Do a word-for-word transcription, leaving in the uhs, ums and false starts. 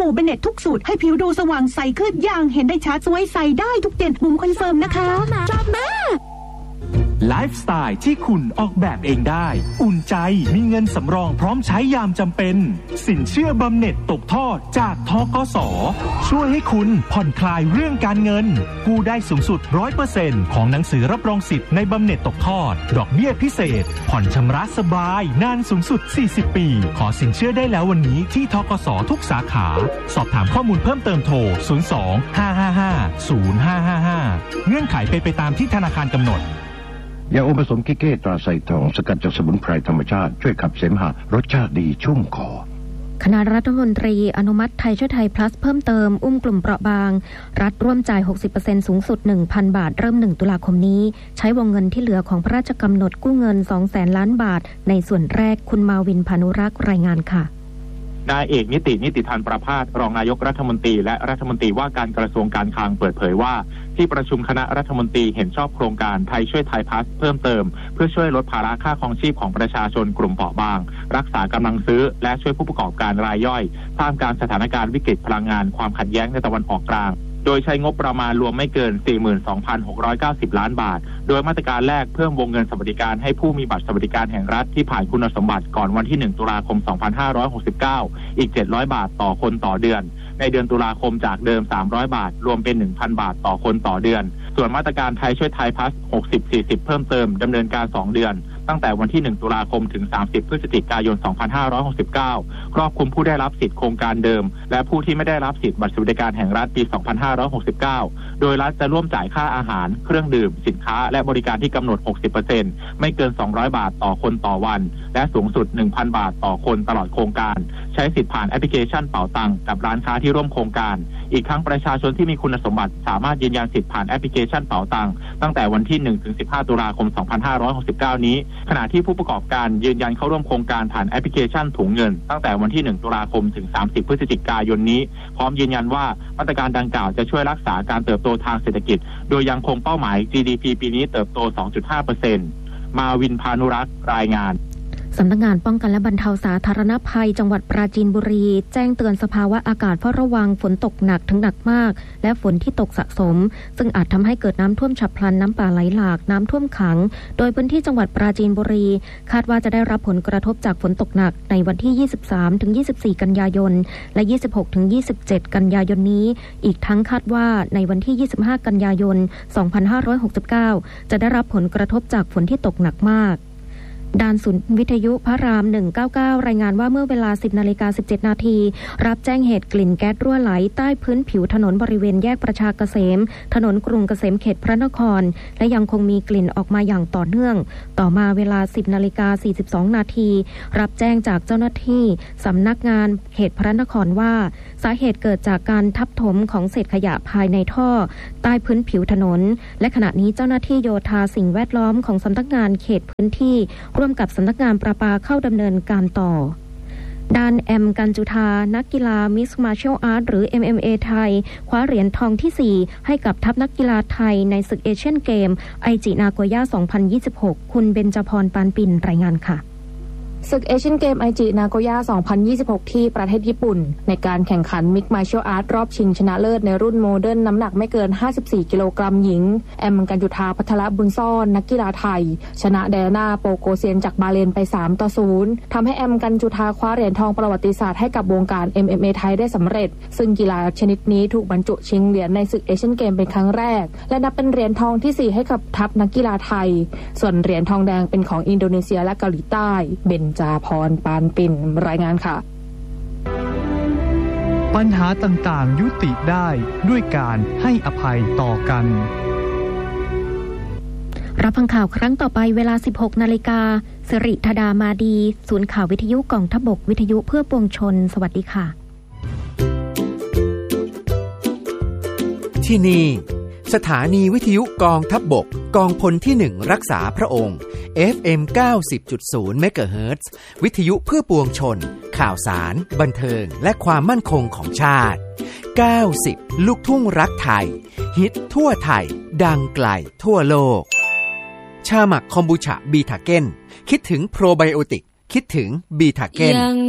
บู่เบเนตทุกสูตรให้ผิวดูสว่างใสขึ้นอย่างเห็นได้ชัดสวยใสได้ทุกเดือนบุ๋มคอนเฟิร์มนะคะชอบมากไลฟ์สไตล์ที่คุณออกแบบเองได้อุ่นใจมีเงินสำรองพร้อมใช้ยามจำเป็นสินเชื่อบำเหน็จตกทอดจากธกส.ช่วยให้คุณผ่อนคลายเรื่องการเงินกู้ได้สูงสุด ร้อยเปอร์เซ็นต์ ของหนังสือรับรองสิทธิ์ในบำเหน็จตกทอดดอกเบี้ยพิเศษผ่อนชำระสบายนานสูงสุดสี่สิบปีขอสินเชื่อได้แล้ววันนี้ที่ธกส.ทุกสาขาสอบถามข้อมูลเพิ่มเติมโทรศูนย์ สอง ห้า ห้า ห้า ศูนย์ ห้า ห้า ห้าเงื่อนไขเป็นไปตามที่ธนาคารกำหนดยาอมผสมกิเก้ตราไซทองสกัดจากสมุนไพรธรรมชาติช่วยขับเสมหะรสชาติดีชุ่มคอคณะรัฐมนตรีอนุมัติไทยช่วยไทย plus เพิ่มเติมอุ้มกลุ่มเปราะบางรัฐร่วมจ่าย หกสิบเปอร์เซ็นต์ สูงสุด หนึ่งพัน บาทเริ่มหนึ่งตุลาคมนี้ใช้วงเงินที่เหลือของพระราชกำหนดกู้เงิน สองแสน ล้านบาทในส่วนแรกคุณมาวินพานุรักษ์รายงานค่ะนายเอกนิตินิติธานประภาสรองนายกรัฐมนตรีและรัฐมนตรีว่าการกระทรวงการคลังเปิดเผยว่าที่ประชุมคณะรัฐมนตรีเห็นชอบโครงการไทยช่วยไทยพลัสเพิ่มเติมเพื่อช่วยลดภาระค่าครองชีพของประชาชนกลุ่มเปราะบางรักษากำลังซื้อและช่วยผู้ประกอบการรายย่อยท่ามกลางสถานการณ์วิกฤตพลังงานความขัดแย้งในตะวันออกกลางโดยใช้งบประมาณรวมไม่เกิน สี่หมื่นสองพันหกร้อยเก้าสิบ ล้านบาทโดยมาตรการแรกเพิ่มวงเงินสวัสดิการให้ผู้มีบัตรสวัสดิการแห่งรัฐที่ผ่านคุณสมบัติก่อนวันที่หนึ่งตุลาคมสองพันห้าร้อยหกสิบเก้าอีกเจ็ดร้อยบาทต่อคนต่อเดือนในเดือนตุลาคมจากเดิมสามร้อยบาทรวมเป็น หนึ่งพัน บาทต่อคนต่อเดือนส่วนมาตรการไทยช่วยไทยพลัส หกสิบ สี่สิบ เพิ่มเติมดำเนินการสองเดือนตั้งแต่วันที่หนึ่งตุลาคมถึงสามสิบพฤศจิกายนสองพันห้าร้อยหกสิบเก้าครอบคลุมผู้ได้รับสิทธิโครงการเดิมและผู้ที่ไม่ได้รับสิทธิบัตรสวัสดิการแห่งรัฐปีสองพันห้าร้อยหกสิบเก้าโดยรัฐจะร่วมจ่ายค่าอาหารเครื่องดื่มสินค้าและบริการที่กำหนด หกสิบเปอร์เซ็นต์ ไม่เกินสองร้อยบาทต่อคนต่อวันและสูงสุด หนึ่งพัน บาทต่อคนตลอดโครงการใช้สิทธิผ่านแอปพลิเคชันเป๋าตังกับร้านค้าที่ร่วมโครงการอีกทั้งประชาชนที่มีคุณสมบัติสามารถยืนยันสิทธิผ่านแอปพลิเคชันเป๋าตังตั้งแต่วันที่หนึ่งถึงสิบห้าตุลาคมสองพันห้าร้อยหกสิบเก้านี้ขณะที่ผู้ประกอบการยืนยันเข้าร่วมโครงการผ่านแอปพลิเคชันถุงเงินตั้งแต่วันที่หนึ่งตุลาคมถึงสามสิบพฤศจิกายนนี้พร้อมยืนยันว่ามาตรการดังกล่าวจะช่วยรักษาการเติบโตทางเศรษฐกิจโดยยังคงเป้าหมาย จี ดี พี ปีนี้เติบโต สองจุดห้าเปอร์เซ็นต์ มาวินพานุรักษ์รายงานสำนักงานป้องกันและบรรเทาสาธารณภัยจังหวัดปราจีนบุรีแจ้งเตือนสภาวะอากาศเฝ้าระวังฝนตกหนักถึงหนักมากและฝนที่ตกสะสมซึ่งอาจทำให้เกิดน้ำท่วมฉับพลันน้ำป่าไหลหลากน้ำท่วมขังโดยพื้นที่จังหวัดปราจีนบุรีคาดว่าจะได้รับผลกระทบจากฝนตกหนักในวันที่ ยี่สิบสามถึงยี่สิบสี่ กันยายนและ ยี่สิบหกถึงยี่สิบเจ็ด กันยายนนี้อีกทั้งคาดว่าในวันที่ ยี่สิบห้า กันยายน สองพันห้าร้อยหกสิบเก้า จะได้รับผลกระทบจากฝนที่ตกหนักมากด้านศูนย์วิทยุพระรามหนึ่งเก้าเก้ารายงานว่าเมื่อเวลา สิบนาฬิกาสิบเจ็ดนาทีรับแจ้งเหตุกลิ่นแก๊สรั่วไหลใต้พื้นผิวถนนบริเวณแยกประชาเกษมถนนกรุงเกษมเขตพระนครและยังคงมีกลิ่นออกมาอย่างต่อเนื่องต่อมาเวลา สิบนาฬิกาสี่สิบสองนาทีรับแจ้งจากเจ้าหน้าที่สำนักงานเขตพระนครว่าสาเหตุเกิดจากการทับถมของเศษขยะภายในท่อใต้พื้นผิวถนนและขณะนี้เจ้าหน้าที่โยธาสิ่งแวดล้อมของสำนักงานเขตพื้นที่ร่วมกับสำนักงานประปาเข้าดำเนินการต่อด้านแอมกันจุธานักกีฬามิสมาร์เชียลอาร์ตหรือ เอ็ม เอ็ม เอ ไทยคว้าเหรียญทองที่สี่ให้กับทัพนักกีฬาไทยในศึกเอเชียนเกมไอจินาโกย่าสองพันยี่สิบหกคุณเบญจพรปานปิ่นรายงานค่ะศึกเอเชียนเกมไอจินาโกย่าสองพันยี่สิบหกที่ประเทศญี่ปุ่นในการแข่งขันมิกซ์มาร์เชียลอาร์ตรอบชิงชนะเลิศในรุ่นโมเดิร์นน้ำหนักไม่เกินห้าสิบสี่กิโลกรัมหญิงแอมกันจุธาพัทรบุญซ่อนนักกีฬาไทยชนะไดอาน่าโปโกเซียนจากบาเลนไปสามต่อศูนย์ทำให้แอมกันจุธาคว้าเหรียญทองประวัติศาสตร์ให้กับวงการ เอ็ม เอ็ม เอ ไทยได้สำเร็จซึ่งกีฬาชนิดนี้ถูกบรรจุชิงเหรียญในศึกเอเชียนเกมเป็นครั้งแรกและนับเป็นเหรียญทองที่สี่ให้กับทัพนักกีฬาไทยส่วนเหรียญทองแดงเป็นของอินโดนีเซียและเกาหลีใต้เบญจพรปานปิ่นรายงานค่ะปัญหาต่างๆยุติได้ด้วยการให้อภัยต่อกันรับฟังข่าวครั้งต่อไปเวลา สิบหกนาฬิกาสิริธดามาดีศูนย์ข่าววิทยุกองทัพบกวิทยุเพื่อปวงชนสวัสดีค่ะที่นี่สถานีวิทยุกองทัพบกกองพลที่หนึ่งรักษาพระองค์ เอฟ เอ็ม เก้าสิบจุดศูนย์ เมกะเฮิรตซ์วิทยุเพื่อปวงชนข่าวสารบันเทิงและความมั่นคงของชาติเก้าสิบลูกทุ่งรักไทยฮิตทั่วไทยดังไกลทั่วโลกชาหมักคอมบูชาบีทาเก้นคิดถึงโปรไบโอติกคิดถึงบีทาเก้น